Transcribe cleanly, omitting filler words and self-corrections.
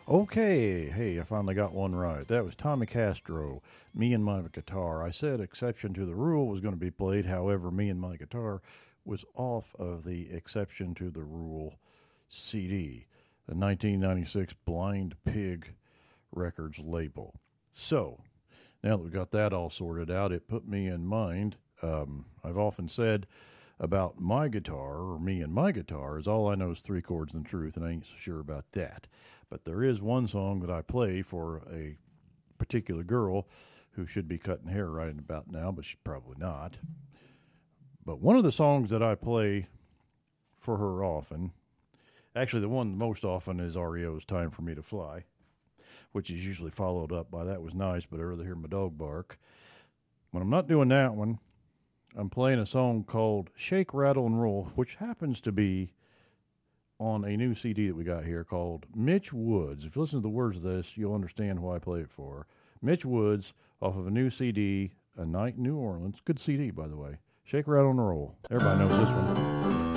Okay, hey, I finally got one right. That was Tommy Castro, Me and My Guitar. I said Exception to the Rule was going to be played, however, Me and My Guitar was off of the Exception to the Rule CD, the 1996 Blind Pig Records label. So, now that we got that all sorted out, it put me in mind. I've often said about my guitar, or me and my guitar, is all I know is three chords and truth, and I ain't so sure about that. But there is one song that I play for a particular girl who should be cutting hair right about now, but she's probably not. But one of the songs that I play for her often, actually the one most often, is REO's Time for Me to Fly, which is usually followed up by That Was Nice, but I'd rather hear my dog bark. When I'm not doing that one, I'm playing a song called Shake, Rattle, and Roll, which happens to be on a new CD that we got here called Mitch Woods. If you listen to the words of this, you'll understand who I play it for. Mitch Woods, off of a new CD, A Night in New Orleans. Good CD, by the way. Shake, Rattle, and Roll. Everybody knows this one.